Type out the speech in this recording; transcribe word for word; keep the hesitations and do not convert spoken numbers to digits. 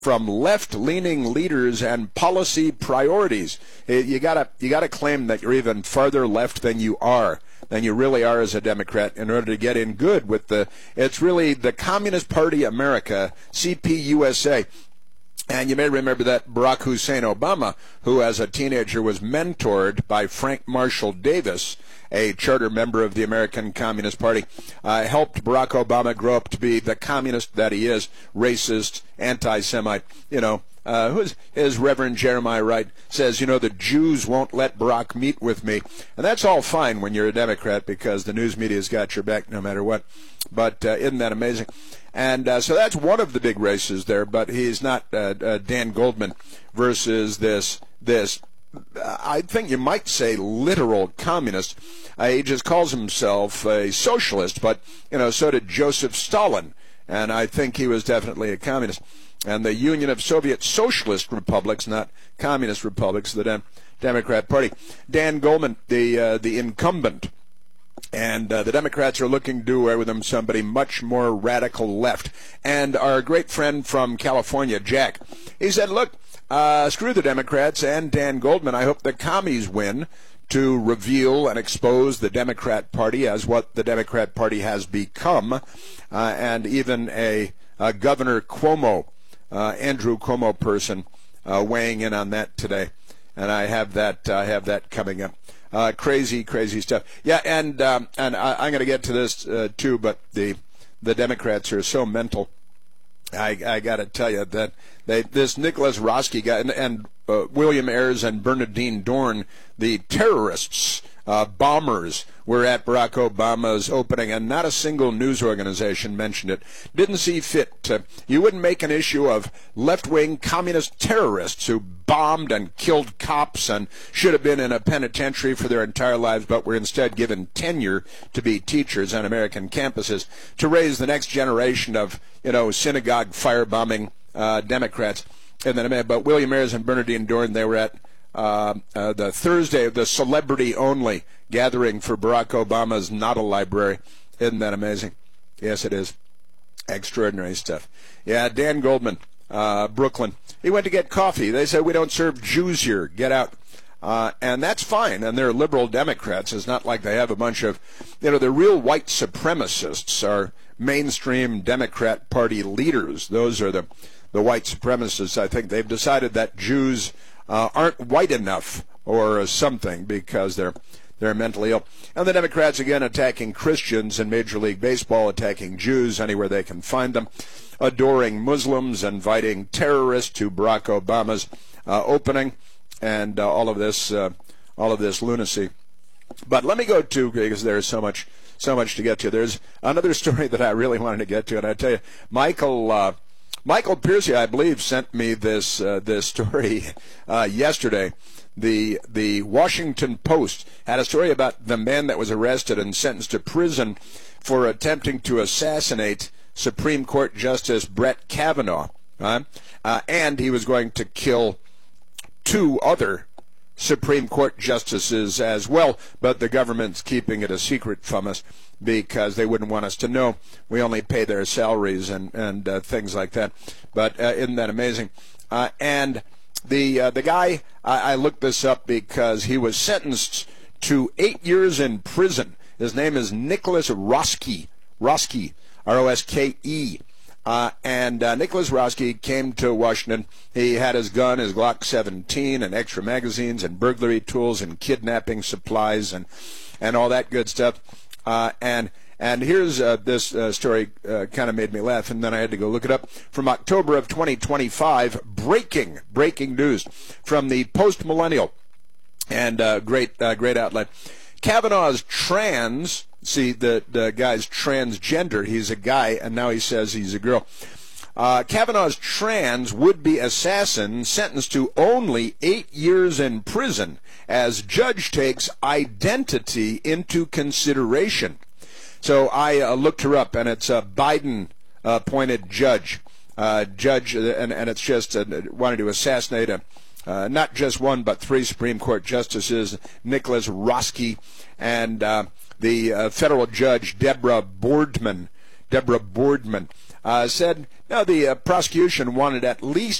from left-leaning leaders and policy priorities. You gotta you gotta claim that you're even farther left than you are, than you really are as a Democrat, in order to get in good with the. It's really the Communist Party America, C P U S A. And you may remember that Barack Hussein Obama, who as a teenager was mentored by Frank Marshall Davis, a charter member of the American Communist Party, uh, helped Barack Obama grow up to be the communist that he is, racist, anti-Semite. You know, uh, who's his Reverend Jeremiah Wright says, you know, the Jews won't let Barack meet with me. And that's all fine when you're a Democrat, because the news media's got your back no matter what. But uh, isn't that amazing? And uh, so that's one of the big races there, but he's not uh, uh, Dan Goldman versus this, this uh, I think you might say, literal communist. Uh, he just calls himself a socialist, but, you know, so did Joseph Stalin, and I think he was definitely a communist. And the Union of Soviet Socialist Republics, not communist republics, the Dem- Democrat Party. Dan Goldman, the uh, the incumbent. And uh, the Democrats are looking to do away with him, somebody much more radical left. And our great friend from California, Jack, he said, look, uh, screw the Democrats and Dan Goldman. I hope the commies win to reveal and expose the Democrat Party as what the Democrat Party has become. Uh, and even a, a Governor Cuomo, uh, Andrew Cuomo person, uh, weighing in on that today. And I have that, I have that coming up. Uh, crazy, crazy stuff. Yeah, and um, and I, I'm going to get to this uh, too, but the the Democrats are so mental. I I got to tell you that they this Nicholas Roski guy and, and uh, William Ayers and Bernardine Dorn, the terrorists, uh, bombers, were at Barack Obama's opening, and not a single news organization mentioned it. Didn't see fit to. You wouldn't make an issue of left-wing communist terrorists who bombed and killed cops and should have been in a penitentiary for their entire lives, but were instead given tenure to be teachers on American campuses to raise the next generation of, you know, synagogue firebombing uh, Democrats. And then, but William Ayers and Bernardine Dorn, they were at uh, uh, the Thursday of the celebrity-only gathering for Barack Obama's Nada Library. Isn't that amazing? Yes, it is. Extraordinary stuff. Yeah, Dan Goldman, uh, Brooklyn. He went to get coffee. They said, we don't serve Jews here. Get out. Uh, and that's fine. And they're liberal Democrats. It's not like they have a bunch of, you know, the real white supremacists are mainstream Democrat Party leaders. Those are the, the white supremacists. I think they've decided that Jews uh, aren't white enough or something because they're They're mentally ill. And the Democrats, again, attacking Christians in Major League Baseball, attacking Jews anywhere they can find them, adoring Muslims, inviting terrorists to Barack Obama's uh, opening, and uh, all of this, uh, all of this lunacy. But let me go to, because there's so much, so much to get to. There's another story that I really wanted to get to, and I tell you, Michael, uh, Michael Piercy, I believe, sent me this uh, this story uh, yesterday. The the Washington Post had a story about the man that was arrested and sentenced to prison for attempting to assassinate Supreme Court Justice Brett Kavanaugh, uh, uh, and he was going to kill two other Supreme Court justices as well, but the government's keeping it a secret from us because they wouldn't want us to know. We only pay their salaries and, and uh, things like that. But uh, isn't that amazing? Uh, and the uh, the guy, I, I looked this up because he was sentenced to eight years in prison. His name is Nicholas Roske, Roske, R O S K E. Uh, and uh, Nicholas Roske came to Washington. He had his gun, his Glock seventeen, and extra magazines, and burglary tools, and kidnapping supplies, and and all that good stuff. Uh, and and here's uh, this uh, story uh, kind of made me laugh, and then I had to go look it up. From October of twenty twenty-five, breaking breaking news from the Post Millennial, and uh, great uh, great outlet. Kavanaugh's trans. See, the, the guy's transgender. He's a guy, and now he says he's a girl. Uh, Kavanaugh's trans would-be assassin sentenced to only eight years in prison as judge takes identity into consideration. So I uh, looked her up, and it's a Biden-appointed judge. Uh, judge, and, and it's just uh, wanted to assassinate a, uh, not just one, but three Supreme Court justices, Nicholas Roske, and... Uh, The uh, federal judge, Deborah Boardman, Deborah Boardman, uh, said, no, the uh, prosecution wanted at least